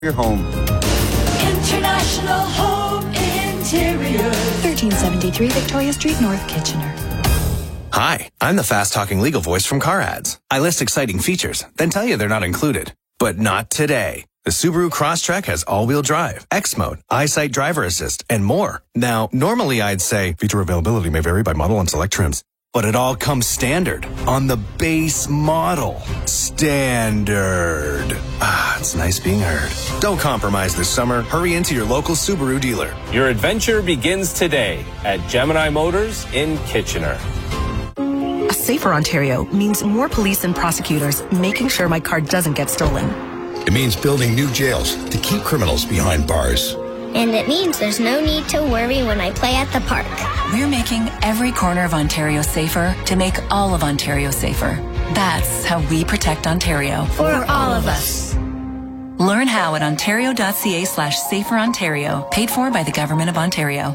your home. International Home Interior. 1373 Victoria Street, North Kitchener. Hi, I'm the fast-talking legal voice from Car Ads. I list exciting features, then tell you they're not included. But not today. The Subaru Crosstrek has all-wheel drive, X-Mode, EyeSight driver assist, and more. Now, normally I'd say feature availability may vary by model and select trims. But it all comes standard on the base model. Standard. It's nice being heard. Don't compromise this summer. Hurry into your local Subaru dealer. Your adventure begins today at Gemini Motors in Kitchener. A safer Ontario means more police and prosecutors making sure my car doesn't get stolen. It means building new jails to keep criminals behind bars. And it means there's no need to worry when I play at the park. We're making every corner of Ontario safer to make all of Ontario safer. That's how we protect Ontario. For all of us. Learn how at ontario.ca/saferontario, paid for by the Government of Ontario.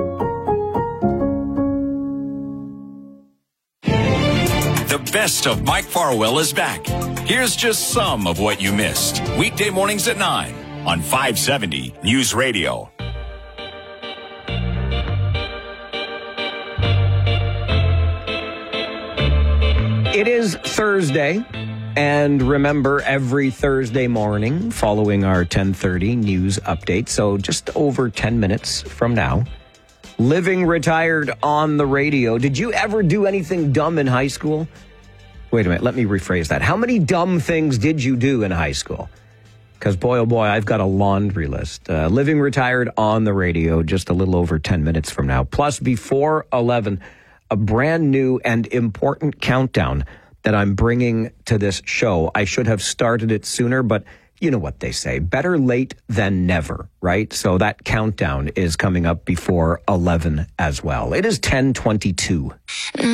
The best of Mike Farwell is back. Here's just some of what you missed. Weekday mornings at 9 on 570 News Radio. It is Thursday, and remember, every Thursday morning following our 10:30 news update, so just over 10 minutes from now, Living Retired on the radio. Did you ever do anything dumb in high school? Wait a minute, let me rephrase that. How many dumb things did you do in high school? Because boy, oh boy, I've got a laundry list. Living Retired on the radio just a little over 10 minutes from now. Plus, before 11, a brand new and important countdown that I'm bringing to this show. I should have started it sooner, but you know what they say, better late than never, right? So that countdown is coming up before 11 as well. It is 10:22.